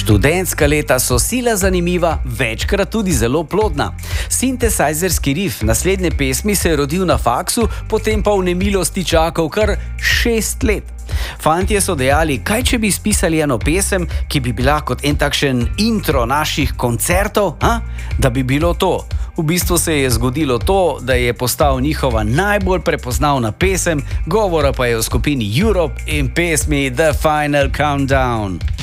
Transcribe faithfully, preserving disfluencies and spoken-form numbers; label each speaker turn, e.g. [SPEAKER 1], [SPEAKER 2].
[SPEAKER 1] Študentska leta so sila zanimiva, večkrat tudi zelo plodna. Sintesajzerski riff naslednje pesmi se je rodil na faksu, potem pa v nemilosti čakal kar šest let. Fantje so dejali, kaj če bi spisali eno pesem, ki bi bila kot en takšen intro naših koncertov, ha? Da bi bilo to. V bistvu se je zgodilo to, da je postal njihova najbolj prepoznavna pesem, govora pa je o skupini Europe in pesmi The Final Countdown.